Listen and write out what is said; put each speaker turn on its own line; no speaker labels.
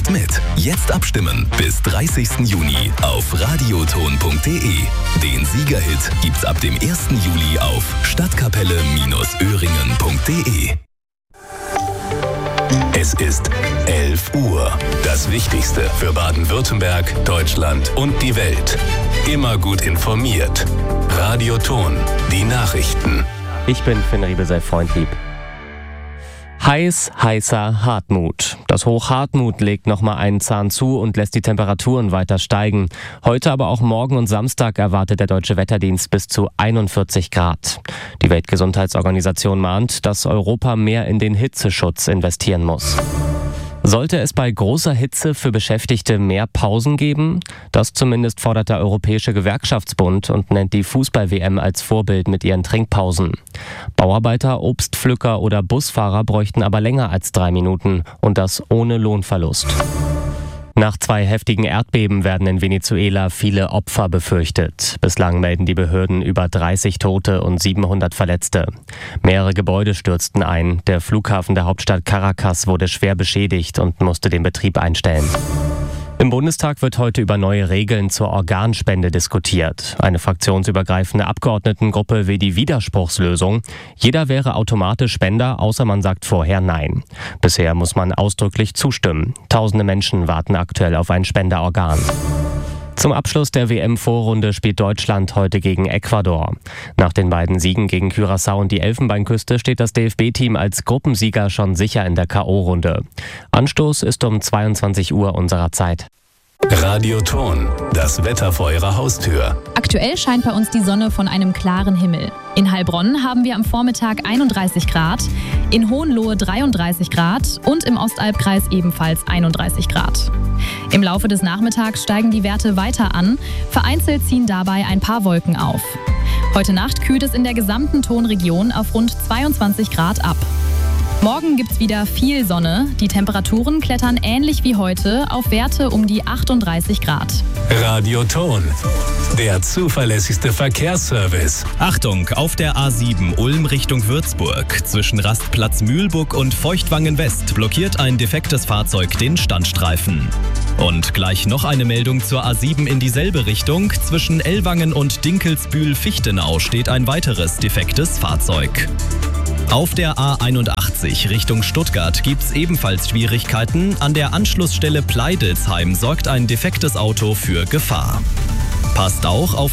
Macht mit. Jetzt abstimmen bis 30. Juni auf radioton.de. Den Siegerhit gibt's ab dem 1. Juli auf stadtkapelle-öhringen.de. Es ist 11 Uhr. Das Wichtigste für Baden-Württemberg, Deutschland und die Welt. Immer gut informiert. Radioton, die Nachrichten.
Ich bin Finn Riebe, sei freundlieb. Heißer Hartmut. Das Hoch Hartmut legt nochmal einen Zahn zu und lässt die Temperaturen weiter steigen. Heute, aber auch morgen und Samstag erwartet der Deutsche Wetterdienst bis zu 41 Grad. Die Weltgesundheitsorganisation mahnt, dass Europa mehr in den Hitzeschutz investieren muss. Sollte es bei großer Hitze für Beschäftigte mehr Pausen geben? Das zumindest fordert der Europäische Gewerkschaftsbund und nennt die Fußball-WM als Vorbild mit ihren Trinkpausen. Bauarbeiter, Obstpflücker oder Busfahrer bräuchten aber länger als 3 Minuten und das ohne Lohnverlust. Nach 2 heftigen Erdbeben werden in Venezuela viele Opfer befürchtet. Bislang melden die Behörden über 30 Tote und 700 Verletzte. Mehrere Gebäude stürzten ein. Der Flughafen der Hauptstadt Caracas wurde schwer beschädigt und musste den Betrieb einstellen. Im Bundestag wird heute über neue Regeln zur Organspende diskutiert. Eine fraktionsübergreifende Abgeordnetengruppe will die Widerspruchslösung. Jeder wäre automatisch Spender, außer man sagt vorher Nein. Bisher muss man ausdrücklich zustimmen. Tausende Menschen warten aktuell auf ein Spenderorgan. Zum Abschluss der WM-Vorrunde spielt Deutschland heute gegen Ecuador. Nach den beiden Siegen gegen Curaçao und die Elfenbeinküste steht das DFB-Team als Gruppensieger schon sicher in der K.O.-Runde. Anstoß ist um 22 Uhr unserer Zeit.
Radioton, das Wetter vor Ihrer Haustür.
Aktuell scheint bei uns die Sonne von einem klaren Himmel. In Heilbronn haben wir am Vormittag 31 Grad, in Hohenlohe 33 Grad und im Ostalbkreis ebenfalls 31 Grad. Im Laufe des Nachmittags steigen die Werte weiter an, vereinzelt ziehen dabei ein paar Wolken auf. Heute Nacht kühlt es in der gesamten Tonregion auf rund 22 Grad ab. Morgen gibt's wieder viel Sonne. Die Temperaturen klettern ähnlich wie heute auf Werte um die 38 Grad.
Radioton, der zuverlässigste Verkehrsservice.
Achtung, auf der A7 Ulm Richtung Würzburg zwischen Rastplatz Mühlbuck und Feuchtwangen West blockiert ein defektes Fahrzeug den Standstreifen. Und gleich noch eine Meldung zur A7 in dieselbe Richtung. Zwischen Ellwangen und Dinkelsbühl-Fichtenau steht ein weiteres defektes Fahrzeug. Auf der A81 Richtung Stuttgart gibt's ebenfalls Schwierigkeiten. An der Anschlussstelle Pleidelsheim sorgt ein defektes Auto für Gefahr. Passt auch auf